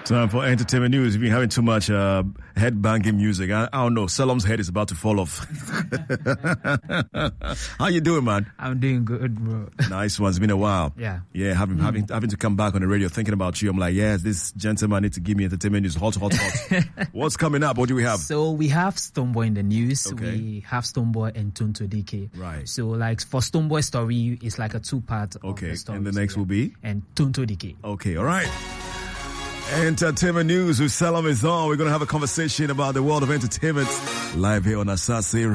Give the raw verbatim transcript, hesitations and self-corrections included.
Time for entertainment news. We've been having too much uh, head banging music. I, I don't know. Salom's head is about to fall off. How you doing, man? I'm doing good, bro. Nice one. It's been a while. Yeah. Yeah, having mm. having having to come back on the radio thinking about you. I'm like, yes, this gentleman needs to give me entertainment news. Hot, hot, hot. What's coming up? What do we have? So we have Stonebwoy in the news. Okay. We have Stonebwoy and Tonto D K. Right. So like for Stonebwoy story, it's like a two-part Okay. of the story. And the next so, yeah. will be? And Tonto D K. Okay, all right. Entertainment news with Salam is on. We're going to have a conversation about the world of entertainment live here on Asase